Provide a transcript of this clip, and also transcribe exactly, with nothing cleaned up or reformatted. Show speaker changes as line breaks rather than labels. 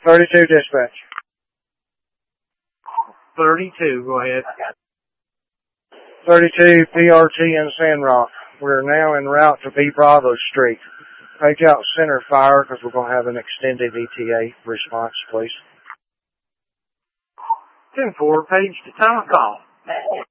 thirty-two dispatch.
thirty-two, go ahead.
thirty-two P R T in Sandrock. We're now en route to B Bravo Street. Page out center fire because we're going to have an extended E T A response, please.
ten four, page to time of call.